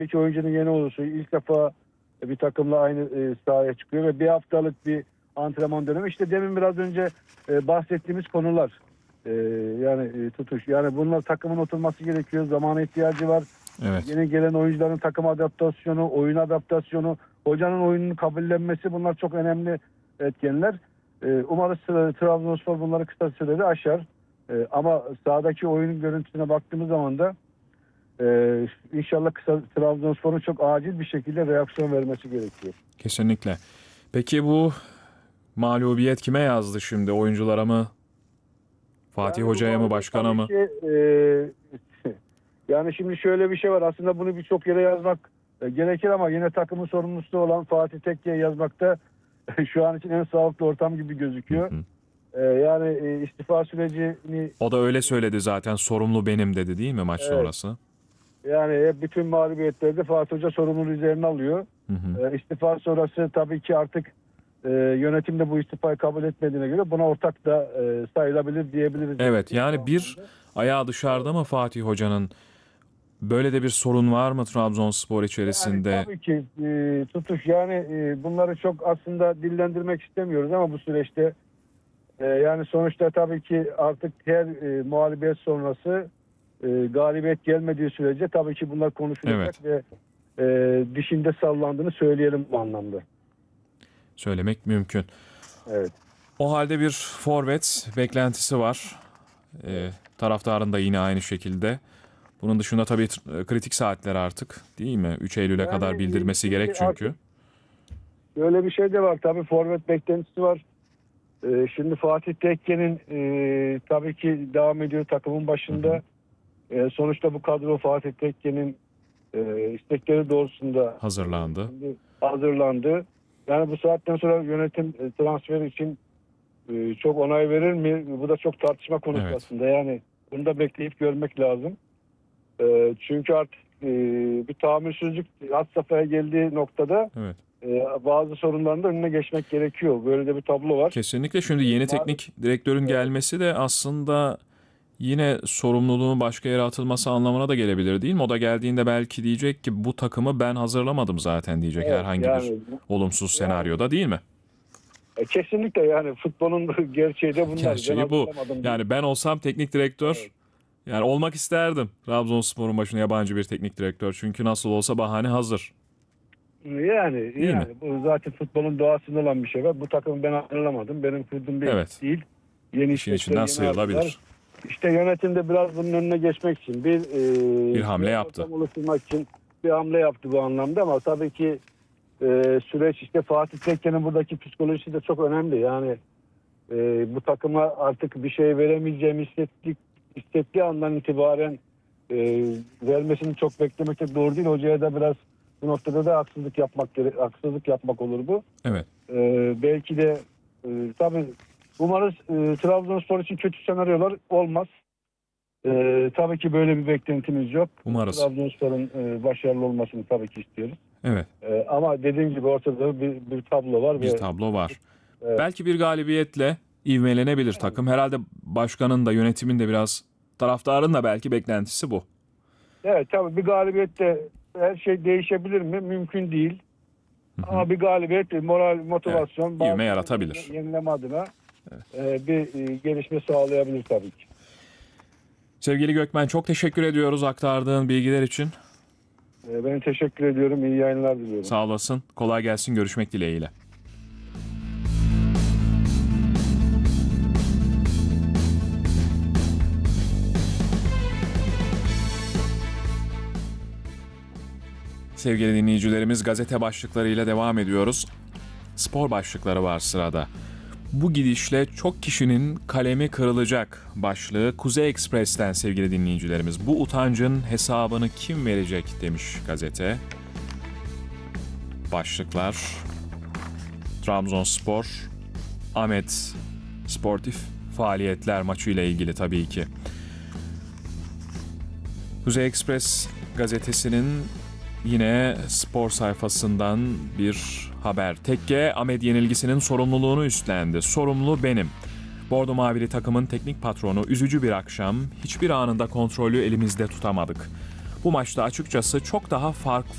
İki oyuncunun yeni oluşu ilk defa bir takımla aynı sahaya çıkıyor ve bir haftalık bir antrenman dönemi. İşte demin biraz önce bahsettiğimiz konular. Yani tutuş. Yani bunlar takımın oturması gerekiyor. Zamana ihtiyacı var. Evet. Yeni gelen oyuncuların takım adaptasyonu, oyun adaptasyonu, hocanın oyunun kabullenmesi, bunlar çok önemli etkenler. Umarız Trabzonspor bunları kısa sürede aşar. Ama sahadaki oyunun görüntüsüne baktığımız zaman da inşallah Trabzonspor'un çok acil bir şekilde reaksiyon vermesi gerekiyor. Kesinlikle. Peki bu mağlubiyet kime yazdı şimdi? Oyunculara mı? Fatih Yani Hoca'ya mı? Başkana mı? Yani şimdi şöyle bir şey var. Aslında bunu birçok yere yazmak gerekir ama yine takımın sorumlusu olan Fatih Tekke'ye yazmakta şu an için en sağlıklı ortam gibi gözüküyor. Hı hı. Yani istifa sürecini, O da öyle söyledi zaten. Sorumlu benim dedi değil mi maç sonrası? yani bütün mağlubiyetlerde Fatih Hoca sorumluluğu üzerine alıyor. Hı hı. İstifa sonrası tabii ki artık yönetim de bu istifayı kabul etmediğine göre buna ortak da sayılabilir diyebiliriz. Evet, yani bir ayağı dışarıda mı Fatih Hoca'nın? Böyle de bir sorun var mı Trabzonspor Yani içerisinde? tabii ki tutuş, yani bunları çok aslında dillendirmek istemiyoruz ama bu süreçte yani sonuçta tabii ki artık her mağlubiyet sonrası galibiyet gelmediği sürece tabii ki bunlar konuşulacak Evet. ve dişinde sallandığını söyleyelim bu anlamda. Söylemek mümkün. Evet. O halde bir forvet beklentisi var. Taraftarın da yine aynı şekilde. Bunun dışında tabii kritik saatler artık değil mi? 3 Eylül'e Yani kadar bildirmesi şimdi gerek çünkü. artık böyle bir şey de var tabii, forvet beklentisi var. Şimdi Fatih Tekke'nin tabii ki devam ediyor takımın başında. Hı hı. Sonuçta bu kadro Fatih Tekke'nin istekleri doğrultusunda Hazırlandı. şimdi hazırlandı. Yani bu saatten sonra yönetim transfer için çok onay verir mi? Bu da çok tartışma konusu Evet. aslında. Yani bunu da bekleyip görmek lazım. Çünkü artık bir tahammülsüzlük had safhaya geldiği noktada Evet. bazı sorunların da önüne geçmek gerekiyor. Böyle de bir tablo var. Kesinlikle şimdi yeni Ma- teknik direktörün gelmesi de aslında yine sorumluluğun başka yere atılması anlamına da gelebilir değil mi? O da geldiğinde belki diyecek ki bu takımı ben hazırlamadım zaten diyecek Evet, herhangi bir yani olumsuz yani senaryoda değil mi? kesinlikle, yani futbolun gerçeği de bunlar. Ben Gerçeği bu. hazırlamadım diye. Yani ben olsam teknik direktör Evet. yani olmak isterdim. Trabzonspor'un başına yabancı bir teknik direktör. Çünkü nasıl olsa bahane hazır. Yani Değil mi? bu zaten futbolun doğasında olan bir şey var. Bu takımı ben hazırlamadım. Benim kurduğum bir ekip Evet. değil. Yeni İşin istekler, içinden yeni arzular. sıyrılabilir. İşte yönetim de biraz bunun önüne geçmek için, bir Bir hamle güven yaptı. ortamı oluşturmak için bir hamle yaptı bu anlamda, ama tabii ki süreç, işte Fatih Tekke'nin buradaki psikolojisi de çok önemli. Yani bu takıma artık bir şey veremeyeceğimi hissettiği andan itibaren vermesini çok beklemek de doğru değil. Hocaya da biraz bu noktada da haksızlık yapmak olur bu. Evet. Belki de tabii umarız Trabzonspor için kötü senaryolar olmaz. Tabii ki böyle bir beklentimiz yok. Umarız. Trabzonspor'un başarılı olmasını tabii ki istiyoruz. Evet. Ama dediğim gibi ortada bir tablo var Bir ve tablo var. evet. Belki bir galibiyetle ivmelenebilir takım. Herhalde başkanın da yönetimin de biraz taraftarın da belki beklentisi bu. Evet, tabii bir galibiyette her şey değişebilir mi? Mümkün değil. Ama bir galibiyet, moral, Evet. motivasyon, İvme bazı yaratabilir. yenileme adına bir gelişme sağlayabilir tabii ki. Sevgili Gökmen çok teşekkür ediyoruz aktardığın bilgiler için. Ben teşekkür ediyorum. İyi yayınlar diliyorum. Sağ olasın. Kolay gelsin. Görüşmek dileğiyle. Sevgili dinleyicilerimiz, gazete başlıklarıyla devam ediyoruz. Spor başlıkları var sırada. Bu gidişle çok kişinin kalemi kırılacak başlığı Kuzey Ekspres'ten sevgili dinleyicilerimiz. Bu utancın hesabını kim verecek demiş gazete. Başlıklar: Trabzonspor, Ahmet sportif faaliyetler maçıyla ilgili tabii ki. Kuzey Ekspres gazetesinin yine spor sayfasından bir haber. Tekke, Ahmet yenilgisinin sorumluluğunu üstlendi. Sorumlu benim. Bordo Mavili takımın teknik patronu, üzücü bir akşam, hiçbir anında kontrolü elimizde tutamadık. Bu maçta açıkçası çok daha farklı